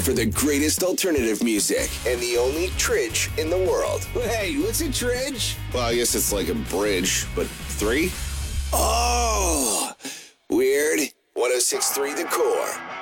for the greatest alternative music and the only Tridge in the world. Hey, what's a Tridge? Well, I guess it's like a bridge, but 3? Oh, weird. 106.3 The Core.